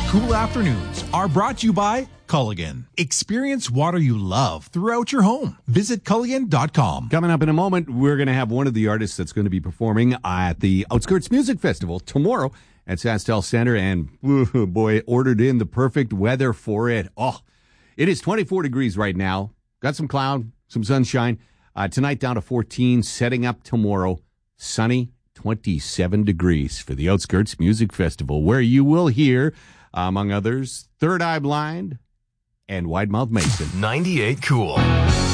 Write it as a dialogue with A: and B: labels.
A: cool afternoons are brought to you by Culligan. Experience water you love throughout your home. Visit Culligan.com.
B: Coming up in a moment, we're going to have one of the artists that's going to be performing at the Outskirts Music Festival tomorrow at SaskTel Center, and boy, ordered in the perfect weather for it. Oh, it is 24 degrees right now. Got some cloud, some sunshine. Tonight down to 14, setting up tomorrow, sunny, 27 degrees for the Outskirts Music Festival, where you will hear, among others, Third Eye Blind and Wide Mouth Mason.
C: 98 Cool.